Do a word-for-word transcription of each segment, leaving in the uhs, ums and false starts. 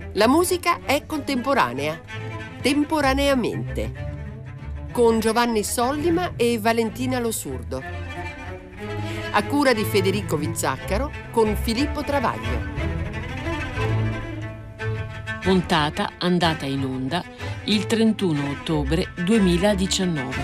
La musica è contemporanea, temporaneamente, con Giovanni Sollima e Valentina Lo Surdo, a cura di Federico Vizzaccaro con Filippo Travaglio. Puntata andata in onda il trentuno ottobre duemiladiciannove.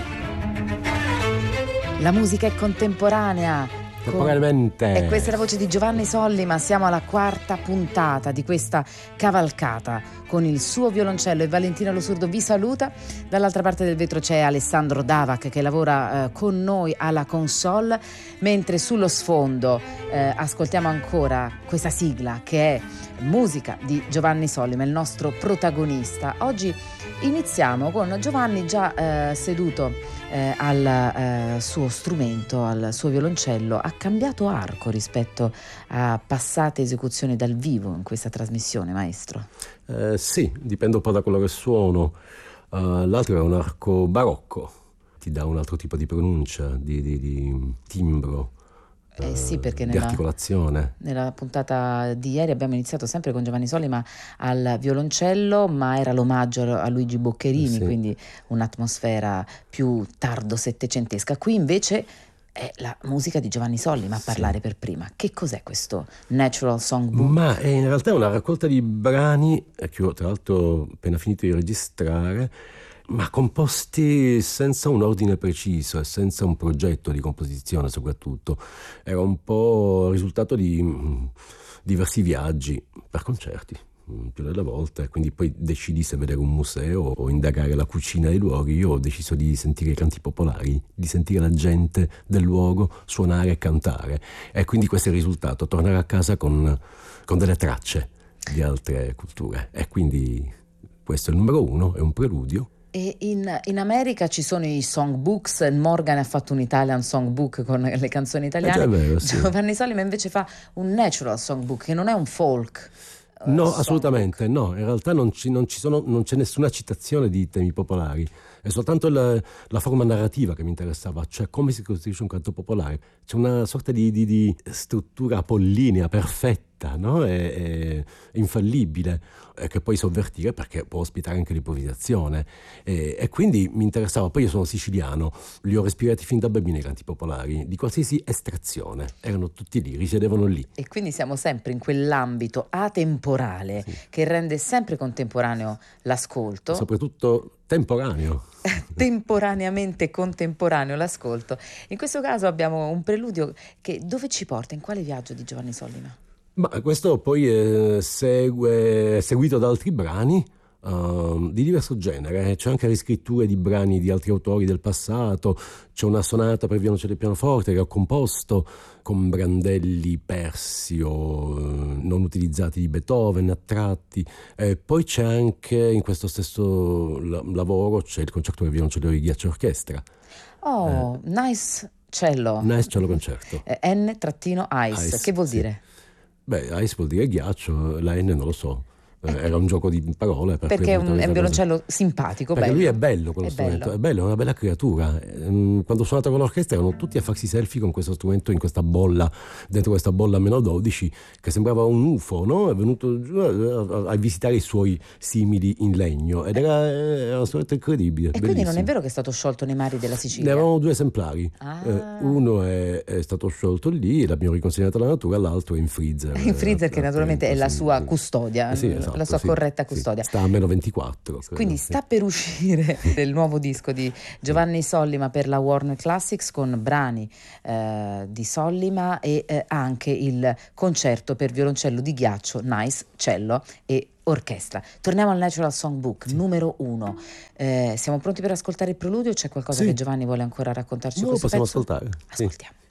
La musica è contemporanea. Temporaneamente. E questa è la voce di Giovanni Sollima. Siamo alla quarta puntata di questa cavalcata con il suo violoncello, e Valentina Lo Surdo vi saluta. Dall'altra parte del vetro c'è Alessandro Davac che lavora eh, con noi alla console, mentre sullo sfondo eh, ascoltiamo ancora questa sigla che è musica di Giovanni Sollima, il nostro protagonista. Oggi iniziamo con Giovanni già eh, seduto eh, al eh, suo strumento, al suo violoncello. Ha cambiato arco rispetto a passate esecuzioni dal vivo in questa trasmissione, maestro? Eh, sì, dipende un po' da quello che suono. Uh, l'altro è un arco barocco, ti dà un altro tipo di pronuncia, di, di, di timbro. Eh sì, perché di nella, articolazione. Nella puntata di ieri abbiamo iniziato sempre con Giovanni Sollima al violoncello, ma era l'omaggio a Luigi Boccherini, Sì. Quindi un'atmosfera più tardo settecentesca. Qui invece è la musica di Giovanni Sollima a parlare Sì. per prima. Che cos'è questo Natural Songbook? Ma è in realtà una raccolta di brani che ho tra l'altro appena finito di registrare, ma composti senza un ordine preciso e senza un progetto di composizione soprattutto. Era un po' il risultato di mh, diversi viaggi per concerti, mh, più delle volte. Quindi poi decidi se vedere un museo o indagare la cucina dei luoghi. Io ho deciso di sentire i canti popolari, di sentire la gente del luogo suonare e cantare. E quindi questo è il risultato, tornare a casa con, con delle tracce di altre culture. E quindi questo è il numero uno, è un preludio. E in, in America ci sono i songbooks. Morgan ha fatto un Italian songbook con le canzoni italiane. È vero, sì. Giovanni Sollima invece fa un natural songbook, che non è un folk. uh, No, songbook. assolutamente no. In realtà non, ci, non, ci sono, non c'è nessuna citazione di temi popolari. È soltanto la, la forma narrativa che mi interessava, cioè come si costruisce un canto popolare. C'è una sorta di, di, di struttura apollinea, perfetta, no? È, è infallibile, e che puoi sovvertire perché può ospitare anche l'improvvisazione. E, e quindi mi interessava. Poi io sono siciliano, li ho respirati fin da bambino i canti popolari, di qualsiasi estrazione. Erano tutti lì, risiedevano lì. E quindi siamo sempre in quell'ambito atemporale, sì, che rende sempre contemporaneo l'ascolto. Soprattutto temporaneo. Temporaneamente contemporaneo l'ascolto. In questo caso abbiamo un preludio che dove ci porta? In quale viaggio di Giovanni Sollima? Ma questo poi eh, segue, è seguito da altri brani uh, di diverso genere. C'è anche riscritture di brani di altri autori del passato. C'è una sonata per violoncello e pianoforte che ho composto con brandelli persi o eh, non utilizzati di Beethoven a tratti. E poi c'è anche in questo stesso la- lavoro c'è il concerto per violoncello di ghiaccio orchestra. Oh, Eh. nice cello. Nice cello concerto. Eh, N-Ice, Ice, che vuol sì. dire? Beh, ice vuol dire ghiaccio, la N non lo so. Eh, Era un gioco di parole. Per Perché cui è è un, venuta è un questa cosa. violoncello simpatico, Perché bello. lui è bello quello È strumento, bello. è bello, è una bella creatura. Ehm, Quando ho suonato con l'orchestra erano tutti a farsi selfie con questo strumento in questa bolla, dentro questa bolla a meno dodici, che sembrava un U F O, no? È venuto giù a, a visitare i suoi simili in legno ed era, era uno strumento incredibile. E quindi non è bellissimo. vero che è stato sciolto nei mari della Ne Sicilia? avevamo due esemplari. Ah. Eh, uno è, è stato sciolto lì e l'abbiamo riconsegnato alla natura, l'altro è in freezer. In freezer, che eh, naturalmente è la sì, sua sì. custodia, Eh sì, esatto, la sua sì, corretta sì. custodia. Sta a meno ventiquattro. credo, Quindi sì. sta per uscire il nuovo disco di Giovanni Sollima per la Warner Classics, con brani eh, di Sollima e eh, anche il concerto per violoncello di ghiaccio, nice, cello e orchestra. Torniamo al Natural Songbook, Sì. numero uno. Eh, siamo pronti per ascoltare il preludio? C'è qualcosa Sì. che Giovanni vuole ancora raccontarci su No, lo questo possiamo pezzo? ascoltare. Sì. Ascoltiamo.